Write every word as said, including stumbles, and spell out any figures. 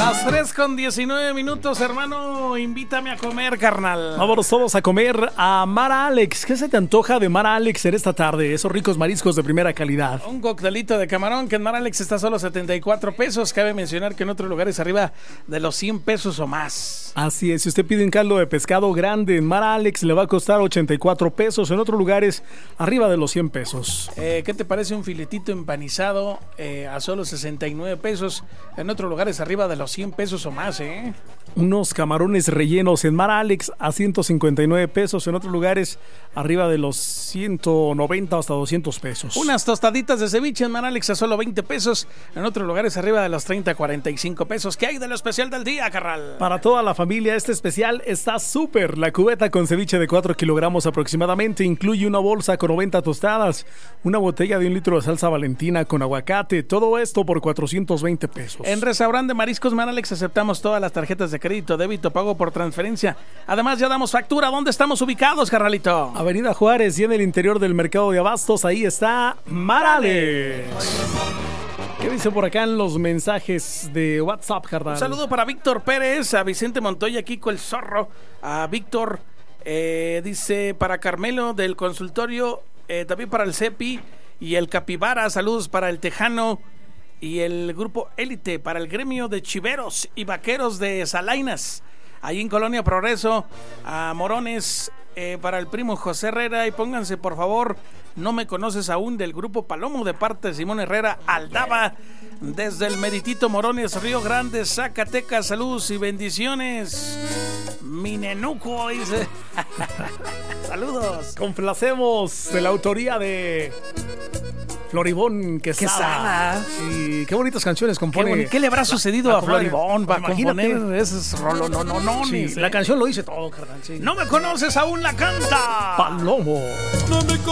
Las tres con diecinueve minutos, hermano. Invítame a comer, carnal. Vámonos todos a comer a Mar Alex. ¿Qué se te antoja de Mar Alex en esta tarde? Esos ricos mariscos de primera calidad. Un coctelito de camarón que en Mar Alex está solo setenta y cuatro pesos. Cabe mencionar que en otros lugares arriba de los cien pesos o más. Así es, si usted pide un caldo de pescado grande en Mar Alex le va a costar ochenta y cuatro pesos. En otros lugares arriba de los cien pesos. Eh, ¿Qué te parece un filetito empanizado eh, a solo sesenta y nueve pesos? En otros lugares arriba de los cien pesos o más, ¿eh? Unos camarones rellenos en Mar Alex a ciento cincuenta y nueve pesos. En otros lugares arriba de los ciento noventa hasta doscientos pesos. Unas tostaditas de ceviche en Mar Alex a solo veinte pesos. En otros lugares arriba de los treinta a cuarenta y cinco pesos. ¿Qué hay de lo especial del día, carnal? Para toda la familia este especial está súper. La cubeta con ceviche de cuatro kilogramos aproximadamente incluye una bolsa con noventa tostadas, una botella de un litro de salsa Valentina con aguacate. Todo esto por cuatrocientos veinte pesos. En Restaurante Mariscos Mar Alex aceptamos todas las tarjetas de crédito, débito, pago por transferencia. Además ya damos factura. ¿Dónde estamos ubicados, carnalito? Avenida Juárez y en el interior del mercado de abastos. Ahí está Mar Alex. ¿Qué dice por acá en los mensajes de WhatsApp, carnal? Un saludo para Víctor Pérez, a Vicente Montoya, Kiko el Zorro, a Víctor, eh, dice para Carmelo del consultorio, eh, también para el Cepi y el Capibara. Saludos para el Tejano y el grupo Élite, para el gremio de chiveros y vaqueros de Salainas, ahí en Colonia Progreso, a Morones, eh, para el primo José Herrera. Y pónganse por favor, no me conoces aún, del grupo Palomo, de parte de Simón Herrera Aldaba, desde el Meritito Morones, Río Grande, Zacatecas. Saludos y bendiciones, mi nenuco, dice. Saludos. Complacemos de la autoría de Floribón Quesada. Quesada. Sí, qué bonitas canciones compone. ¿Qué, ¿Qué le habrá sucedido la, a Floribón para imagínate. componer esos rolonononones? Sí, la canción lo dice todo, carnal. Sí. No me conoces aún, la canta Palomo. No me